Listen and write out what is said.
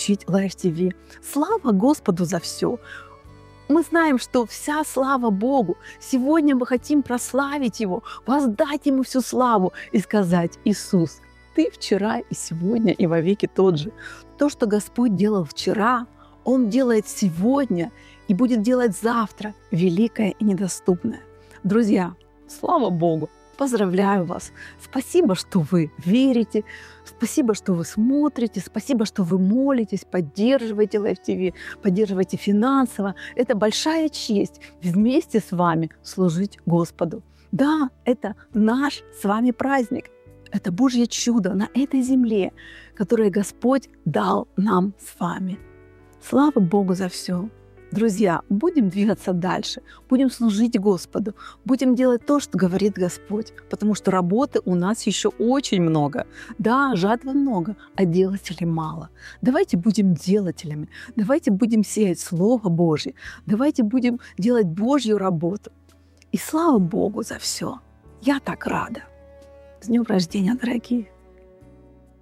включить Life TV. Слава Господу за все! Мы знаем, что вся слава Богу. Сегодня мы хотим прославить Его, воздать Ему всю славу и сказать: Иисус, Ты вчера и сегодня и вовеки тот же. То, что Господь делал вчера, Он делает сегодня и будет делать завтра великое и недоступное. Друзья, слава Богу! Поздравляю вас! Спасибо, что вы верите, спасибо, что вы смотрите, спасибо, что вы молитесь, поддерживаете Life TV, поддерживаете финансово. Это большая честь вместе с вами служить Господу. Да, это наш с вами праздник. Это Божье чудо на этой земле, которое Господь дал нам с вами. Слава Богу за все! Друзья, будем двигаться дальше, будем служить Господу, будем делать то, что говорит Господь, потому что работы у нас еще очень много. Да, жатвы много, а делателей мало. Давайте будем делателями, давайте будем сеять Слово Божье, давайте будем делать Божью работу. И слава Богу за все. Я так рада. С днем рождения, дорогие!